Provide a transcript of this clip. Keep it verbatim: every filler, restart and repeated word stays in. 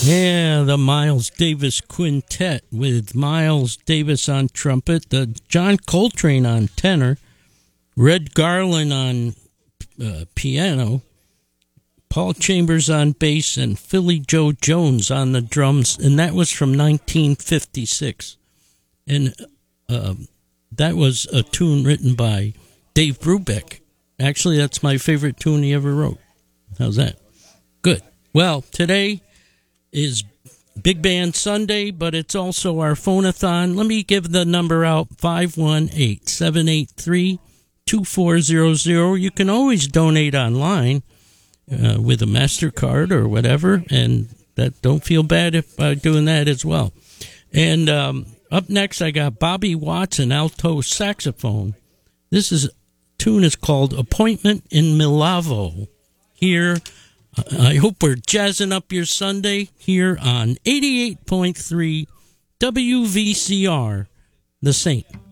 Yeah, the Miles Davis Quintet with Miles Davis on trumpet, the John Coltrane on tenor, Red Garland on uh, piano, Paul Chambers on bass, and Philly Joe Jones on the drums, and that was from nineteen fifty-six. And uh, that was a tune written by Dave Brubeck. Actually, that's my favorite tune he ever wrote. How's that? Good. Well, today is Big Band Sunday, but it's also our phone-a-thon. Let me give the number out, five one eight, seven eight three, two four zero zero. You can always donate online uh, with a MasterCard or whatever, and that don't feel bad if uh, doing that as well. And um, up next, I got Bobby Watson, alto saxophone. This is tune is called Appointment in Milavo. Here, I hope we're jazzing up your Sunday here on eighty-eight point three W V C R, The Saint.